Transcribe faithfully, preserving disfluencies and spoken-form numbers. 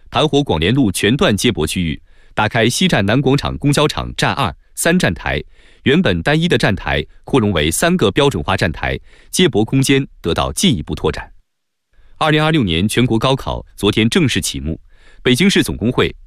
盘活广联路全段接驳区域，打开西站南广场公交场站二、三站台，原本单一的站台扩容为三个标准化站台，接驳空间得到进一步拓展。二零二六年全国高考昨天正式启幕，北京市总工会